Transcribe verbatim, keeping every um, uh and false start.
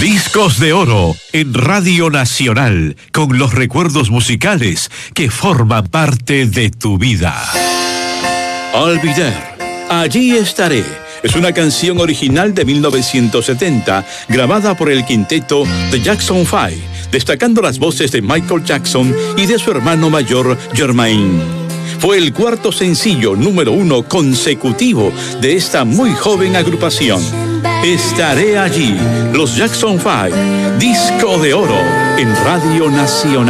Discos de Oro en Radio Nacional, con los recuerdos musicales que forman parte de tu vida. Olvidar, allí estaré. Es una canción original de mil novecientos setenta, grabada por el quinteto The Jackson Five, destacando las voces de Michael Jackson y de su hermano mayor, Jermaine. Fue el cuarto sencillo número uno consecutivo de esta muy joven agrupación. Estaré allí, los Jackson Five, Disco de Oro en Radio Nacional.